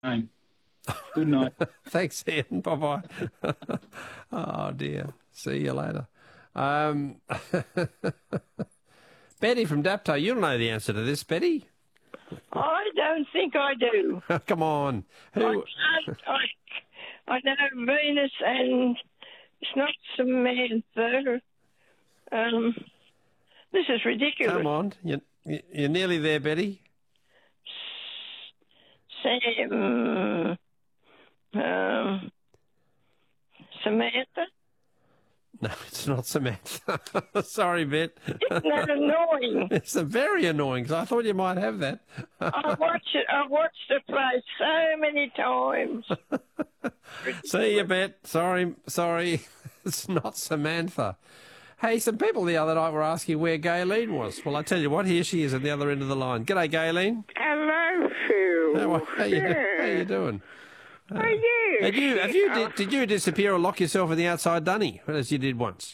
Good night. Thanks, Ian. Bye-bye. Oh, dear. See you later. Betty from Dapto, you'll know the answer to this, Betty. I don't think I do. Come on. Who? I know Venus, and it's not Samantha. This is ridiculous. Come on. You're nearly there, Betty. Samantha? No, it's not Samantha. Sorry, Bet. Isn't that annoying? It's very annoying, because I thought you might have that. I've watched it play so many times. See you, Bet. Sorry. It's not Samantha. Hey, some people the other night were asking where Gayleen was. Well, I tell you what, here she is at the other end of the line. G'day, Gayleen. Hello, Phil. How you doing? How are you? Did you disappear or lock yourself in the outside dunny, as you did once?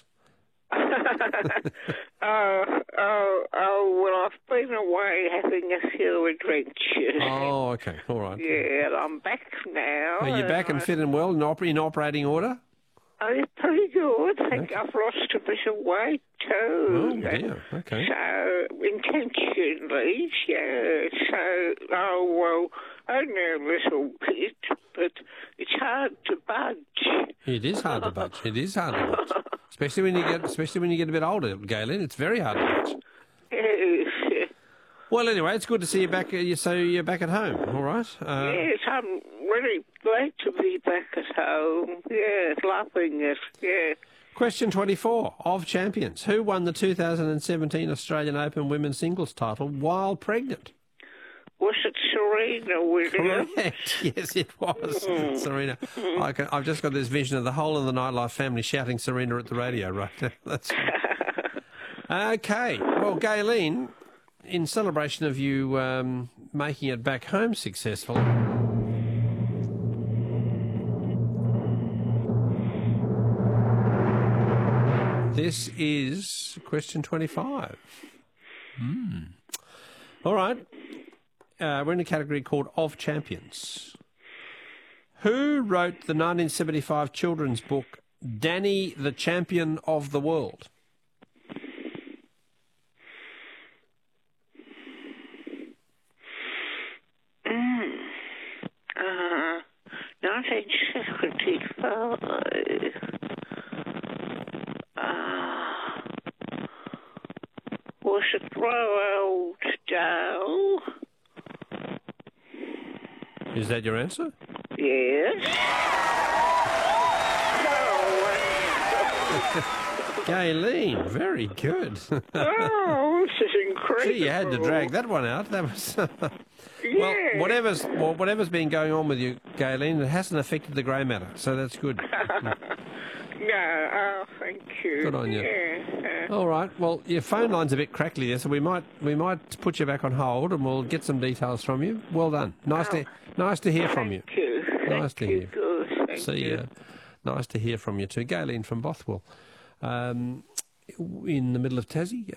Well, I've been away having a few adventures. Oh, okay, all right. Yeah, I'm back now. Are you back and fit and well, in operating order? Oh, it's pretty good. I think I've lost a bit of weight too. Oh, dear, okay. So, intentionally, yeah. So, only a little bit, but it's hard to budge. It is hard to budge. Especially when you get a bit older, Gayleen. It's very hard to budge. Yes. Well, anyway, it's good to see you back. So you're back at home, all right? Yes, I'm really glad to be back at home. Yes, loving it. Yes. Question 24 of Champions. Who won the 2017 Australian Open women's singles title while pregnant? Was it Serena Williams? Correct. Yes, it was. Serena. I've just got this vision of the whole of the Nightlife family shouting Serena at the radio right now. That's okay. Well, Gayleen, in celebration of you making it back home successfully, this is question 25. All right. We're in a category called Of Champions. Who wrote the 1975 children's book Danny, the Champion of the World? Uh, 1975. Was it Roald Dahl? Is that your answer? Yes. Gayleen, very good. Oh, this is incredible. Gee, you had to drag that one out. That was Yeah. Well, whatever's been going on with you, Gayleen, it hasn't affected the grey matter, so that's good. No, thank you. Good on you. Yeah. All right. Well, your phone line's a bit crackly there, so we might put you back on hold, and we'll get some details from you. Well done. Nice to hear from you. Thank you. Nice to hear. Good. Thank you. Nice to hear from you too, Gayleen from Bothwell, in the middle of Tassie.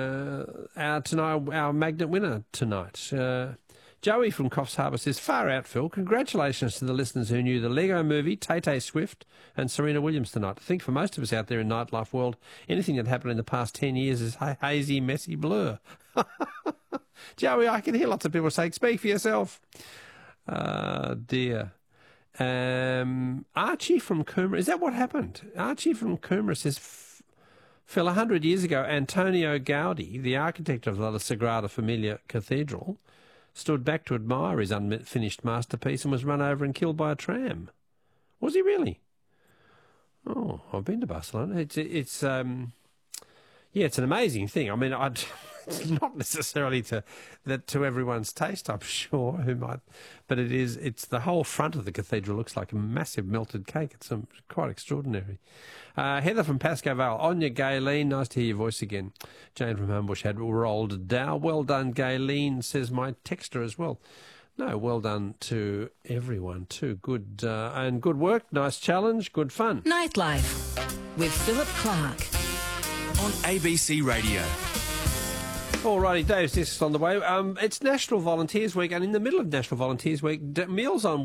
Our magnet winner tonight. Joey from Coffs Harbour says, far out, Phil. Congratulations to the listeners who knew the Lego movie, Tay-Tay Swift and Serena Williams tonight. I think for most of us out there in nightlife world, anything that happened in the past 10 years is a hazy, messy blur. Joey, I can hear lots of people saying, speak for yourself. Dear. Archie from Coomera, is that what happened? Archie from Coomera says, Phil, 100 years ago, Antonio Gaudi, the architect of the Sagrada Familia Cathedral, stood back to admire his unfinished masterpiece and was run over and killed by a tram. Was he really? Oh, I've been to Barcelona. It's an amazing thing. I mean, it's not necessarily to everyone's taste, I'm sure, but it's the whole front of the cathedral looks like a massive melted cake. It's quite extraordinary. Heather from Pascoe Vale. On your Gayleen, nice to hear your voice again. Jane from Homebush had Roald Dahl. Well done, Gayleen, says my texter as well. No, well done to everyone too. Good and good work. Nice challenge. Good fun. Nightlife with Philip Clark on ABC Radio. Alrighty, Dave's just on the way. It's National Volunteers Week, and in the middle of National Volunteers Week, Meals on